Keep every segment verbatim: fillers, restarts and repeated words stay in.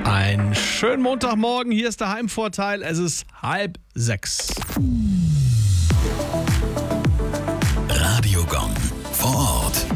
Einen schönen Montagmorgen, hier ist der Heimvorteil, es ist halb sechs. Radiogong vor Ort.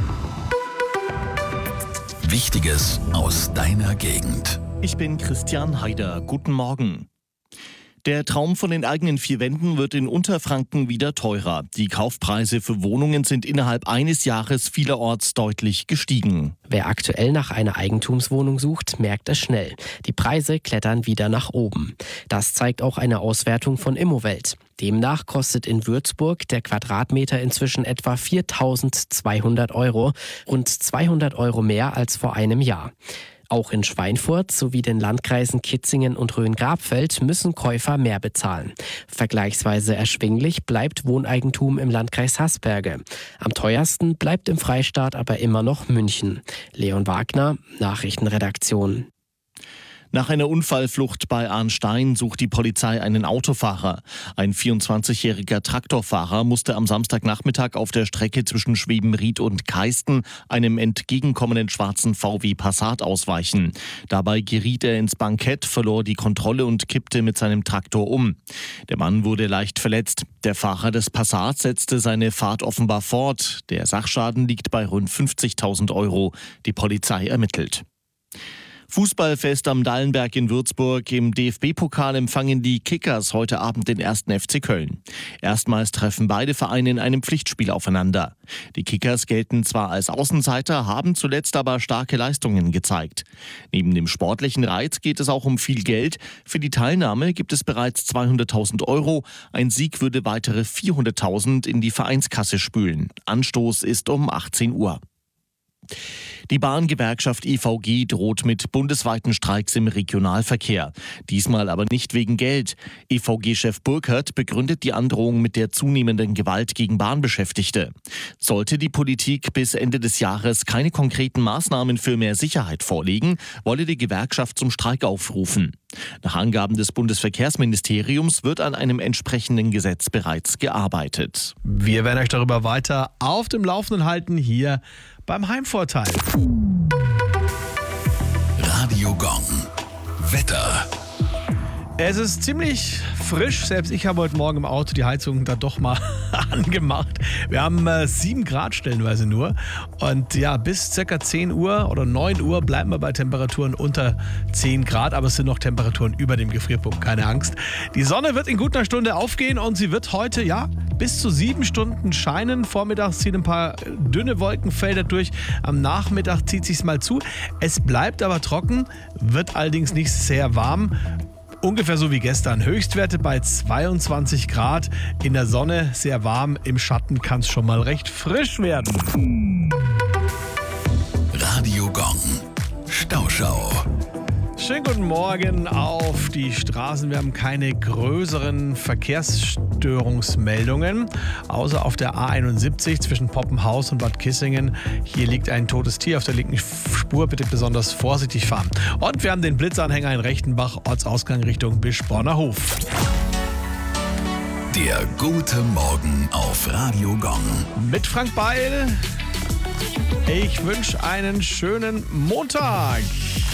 Wichtiges aus deiner Gegend. Ich bin Christian Haider. Guten Morgen. Der Traum von den eigenen vier Wänden wird in Unterfranken wieder teurer. Die Kaufpreise für Wohnungen sind innerhalb eines Jahres vielerorts deutlich gestiegen. Wer aktuell nach einer Eigentumswohnung sucht, merkt es schnell. Die Preise klettern wieder nach oben. Das zeigt auch eine Auswertung von Immowelt. Demnach kostet in Würzburg der Quadratmeter inzwischen etwa viertausendzweihundert Euro, rund zweihundert Euro mehr als vor einem Jahr. Auch in Schweinfurt sowie den Landkreisen Kitzingen und Rhön-Grabfeld müssen Käufer mehr bezahlen. Vergleichsweise erschwinglich bleibt Wohneigentum im Landkreis Haßberge. Am teuersten bleibt im Freistaat aber immer noch München. Leon Wagner, Nachrichtenredaktion. Nach einer Unfallflucht bei Arnstein sucht die Polizei einen Autofahrer. Ein vierundzwanzigjähriger Traktorfahrer musste am Samstagnachmittag auf der Strecke zwischen Schwebenried und Keisten einem entgegenkommenden schwarzen V W Passat ausweichen. Dabei geriet er ins Bankett, verlor die Kontrolle und kippte mit seinem Traktor um. Der Mann wurde leicht verletzt. Der Fahrer des Passat setzte seine Fahrt offenbar fort. Der Sachschaden liegt bei rund fünfzigtausend Euro. Die Polizei ermittelt. Fußballfest am Dallenberg in Würzburg. Im D F B-Pokal empfangen die Kickers heute Abend den ersten F C Köln. Erstmals treffen beide Vereine in einem Pflichtspiel aufeinander. Die Kickers gelten zwar als Außenseiter, haben zuletzt aber starke Leistungen gezeigt. Neben dem sportlichen Reiz geht es auch um viel Geld. Für die Teilnahme gibt es bereits zweihunderttausend Euro. Ein Sieg würde weitere vierhunderttausend in die Vereinskasse spülen. Anstoß ist um achtzehn Uhr. Die Bahngewerkschaft E V G droht mit bundesweiten Streiks im Regionalverkehr. Diesmal aber nicht wegen Geld. E V G-Chef Burkhardt begründet die Androhung mit der zunehmenden Gewalt gegen Bahnbeschäftigte. Sollte die Politik bis Ende des Jahres keine konkreten Maßnahmen für mehr Sicherheit vorlegen, wolle die Gewerkschaft zum Streik aufrufen. Nach Angaben des Bundesverkehrsministeriums wird an einem entsprechenden Gesetz bereits gearbeitet. Wir werden euch darüber weiter auf dem Laufenden halten, hier beim Heimvorteil. Radiogong. Wetter. Es ist ziemlich frisch. Selbst ich habe heute Morgen im Auto die Heizung da doch mal angemacht. Wir haben äh, sieben Grad stellenweise nur. Und ja, bis ca. zehn Uhr oder neun Uhr bleiben wir bei Temperaturen unter zehn Grad. Aber es sind noch Temperaturen über dem Gefrierpunkt. Keine Angst. Die Sonne wird in gut einer Stunde aufgehen und sie wird heute, ja, bis zu sieben Stunden scheinen. Vormittags ziehen ein paar dünne Wolkenfelder durch. Am Nachmittag zieht sich's mal zu. Es bleibt aber trocken, wird allerdings nicht sehr warm. Ungefähr so wie gestern. Höchstwerte bei zweiundzwanzig Grad. In der Sonne sehr warm. Im Schatten kann es schon mal recht frisch werden. Radiogong. Stauschau. Schönen guten Morgen auf die Straßen. Wir haben keine größeren Verkehrsstörungsmeldungen, außer auf der A einundsiebzig zwischen Poppenhaus und Bad Kissingen. Hier liegt ein totes Tier auf der linken Spur. Bitte besonders vorsichtig fahren. Und wir haben den Blitzanhänger in Rechtenbach, Ortsausgang Richtung Bischborner Hof. Der gute Morgen auf Radiogong. Mit Frank Beil. Ich wünsche einen schönen Montag.